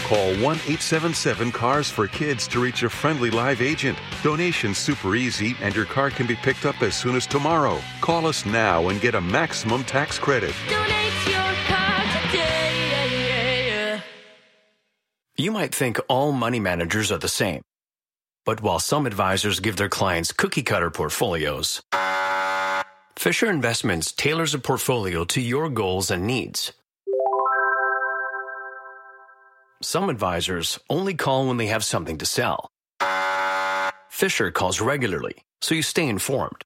Call 1-877-CARS-FOR-KIDS to reach a friendly live agent. Donation's super easy, and your car can be picked up as soon as tomorrow. Call us now and get a maximum tax credit. Donate your car today. You might think all money managers are the same. But while some advisors give their clients cookie-cutter portfolios, Fisher Investments tailors a portfolio to your goals and needs. Some advisors only call when they have something to sell. Fisher calls regularly, so you stay informed.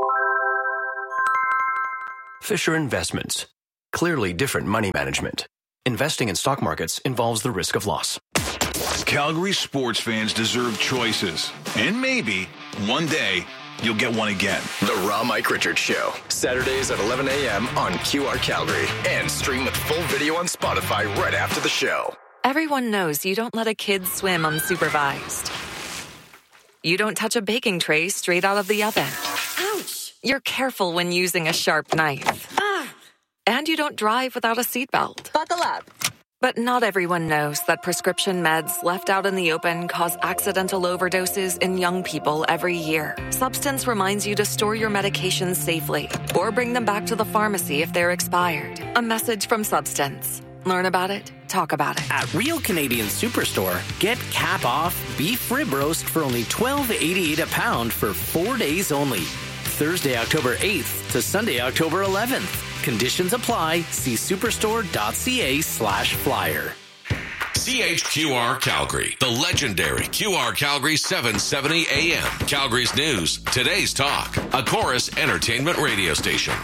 Fisher Investments. Clearly different money management. Investing in stock markets involves the risk of loss. Calgary sports fans deserve choices. And maybe, one day, you'll get one again. The Raw Mike Richards Show. Saturdays at 11 a.m. on QR Calgary. And stream with full video on Spotify right after the show. Everyone knows you don't let a kid swim unsupervised. You don't touch a baking tray straight out of the oven. Ouch! You're careful when using a sharp knife. And you don't drive without a seatbelt. Buckle up. But not everyone knows that prescription meds left out in the open cause accidental overdoses in young people every year. Substance reminds you to store your medications safely or bring them back to the pharmacy if they're expired. A message from Substance. Learn about it, talk about it. At Real Canadian Superstore, get cap off beef rib roast for only $12.88 a pound for 4 days only. Thursday, October 8th to Sunday, October 11th. Conditions apply. See superstore.ca/flyer. CHQR Calgary, the legendary QR Calgary 770 AM. Calgary's news, today's talk, a Chorus Entertainment radio station.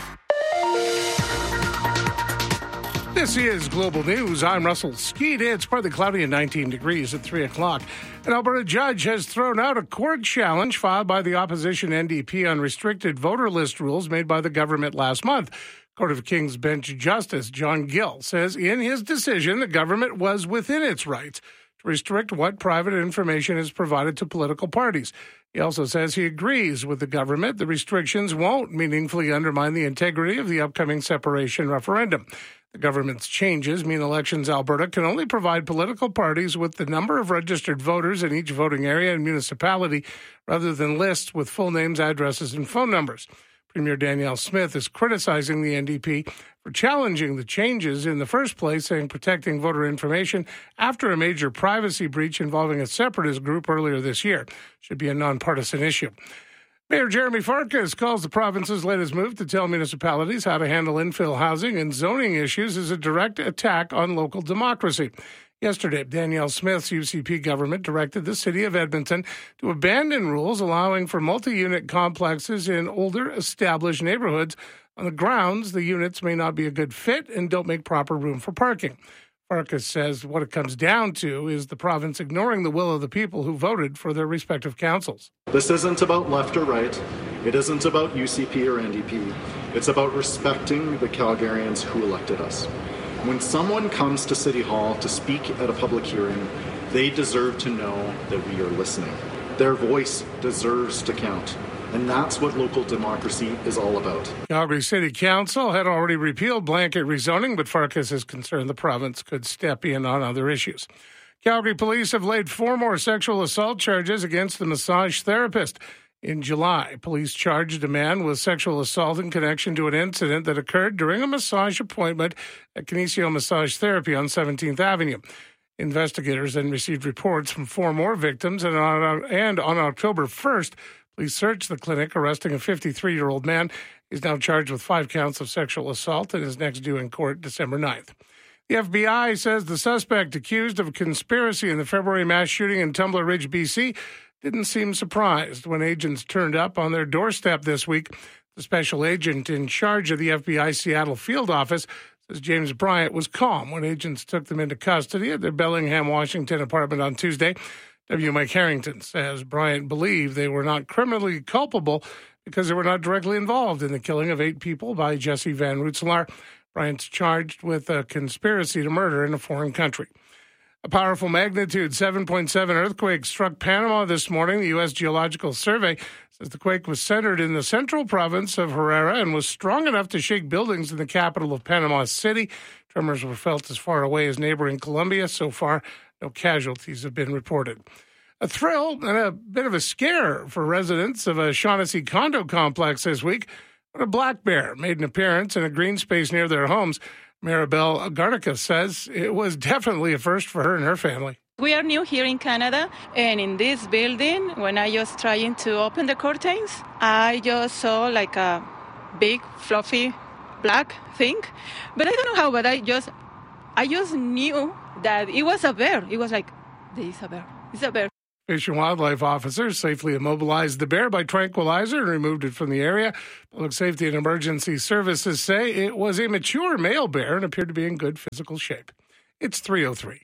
This is Global News. I'm Russell Skeet. It's partly cloudy and 19 degrees at 3 o'clock. An Alberta judge has thrown out a court challenge filed by the opposition NDP on restricted voter list rules made by the government last month. Court of King's Bench Justice John Gill says in his decision the government was within its rights to restrict what private information is provided to political parties. He also says he agrees with the government the restrictions won't meaningfully undermine the integrity of the upcoming separation referendum. The government's changes mean Elections Alberta can only provide political parties with the number of registered voters in each voting area and municipality rather than lists with full names, addresses, and phone numbers. Premier Danielle Smith is criticizing the NDP for challenging the changes in the first place, saying protecting voter information after a major privacy breach involving a separatist group earlier this year should be a nonpartisan issue. Mayor Jeremy Farkas calls the province's latest move to tell municipalities how to handle infill housing and zoning issues as a direct attack on local democracy. Yesterday, Danielle Smith's UCP government directed the city of Edmonton to abandon rules allowing for multi-unit complexes in older, established neighborhoods on the grounds the units may not be a good fit and don't make proper room for parking. Farkas says what it comes down to is the province ignoring the will of the people who voted for their respective councils. This isn't about left or right. It isn't about UCP or NDP. It's about respecting the Calgarians who elected us. When someone comes to City Hall to speak at a public hearing, they deserve to know that we are listening. Their voice deserves to count. And that's what local democracy is all about. Calgary City Council had already repealed blanket rezoning, but Farkas is concerned the province could step in on other issues. Calgary police have laid 4 more sexual assault charges against the massage therapist. In July, police charged a man with sexual assault in connection to an incident that occurred during a massage appointment at Kinesio Massage Therapy on 17th Avenue. Investigators then received reports from 4 more victims, and on October 1st, police searched the clinic, arresting a 53-year-old man. He's now charged with 5 counts of sexual assault and is next due in court December 9th. The FBI says the suspect accused of a conspiracy in the February mass shooting in Tumbler Ridge, BC, didn't seem surprised when agents turned up on their doorstep this week. The special agent in charge of the FBI Seattle field office says James Bryant was calm when agents took them into custody at their Bellingham, Washington apartment on Tuesday. W. Mike Harrington says Bryant believed they were not criminally culpable because they were not directly involved in the killing of 8 people by Jesse Van Rutselaar. Bryant's charged with a conspiracy to murder in a foreign country. A powerful magnitude 7.7 earthquake struck Panama this morning. The U.S. Geological Survey says the quake was centered in the central province of Herrera and was strong enough to shake buildings in the capital of Panama City. Tremors were felt as far away as neighboring Colombia. So far, No casualties have been reported. A thrill and a bit of a scare for residents of a Shaughnessy condo complex this week when a black bear made an appearance in a green space near their homes. Maribel Garnica says it was definitely a first for her and her family. We are new here in Canada, and in this building, when I was trying to open the curtains, I just saw like a big, fluffy, black thing. But I don't know how, but I just knew that it was a bear. It was like, there is a bear. It's a bear. Fish and Wildlife officers safely immobilized the bear by tranquilizer and removed it from the area. Public Safety and Emergency Services say it was a mature male bear and appeared to be in good physical shape. It's 3:03.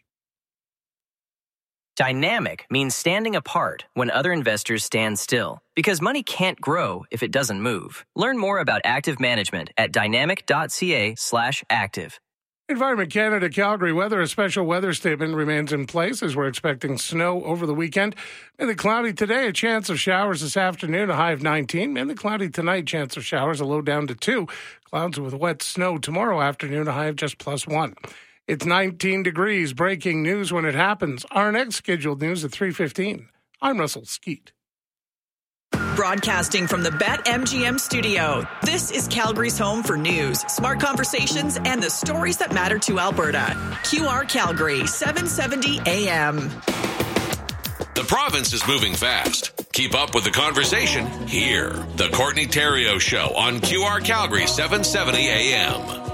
Dynamic means standing apart when other investors stand still, because money can't grow if it doesn't move. Learn more about active management at dynamic.ca/active. Environment Canada Calgary weather, a special weather statement remains in place as we're expecting snow over the weekend. Mainly cloudy today, a chance of showers this afternoon, a high of 19. Mainly cloudy tonight, chance of showers, a low down to 2. Clouds with wet snow tomorrow afternoon, a high of just +1. It's 19 degrees. Breaking news when it happens. Our next scheduled news at 3:15. I'm Russell Skeet. Broadcasting from the BetMGM studio, this is Calgary's home for news, smart conversations, and the stories that matter to Alberta. QR Calgary, 770 AM. The province is moving fast. Keep up with the conversation here. The Courtney Theriault Show on QR Calgary, 770 AM.